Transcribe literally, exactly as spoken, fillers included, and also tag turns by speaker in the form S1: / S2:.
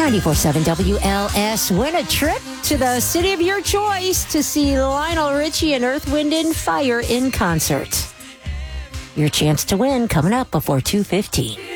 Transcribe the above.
S1: ninety-four point seven W L S. Win a trip to the city of your choice to see Lionel Richie and Earth, Wind and Fire in concert. Your chance to win coming up before two fifteen.